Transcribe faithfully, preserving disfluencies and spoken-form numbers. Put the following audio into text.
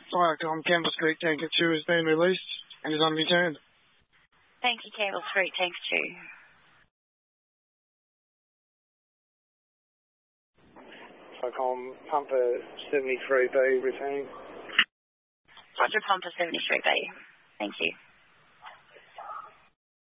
Firecom Campbell Street Tanker two has been released and is on return. Thank you, Campbell Street Tanker two. Firecom Pumper seventy-three B returning. Roger, Pumper seventy-three B. Thank you.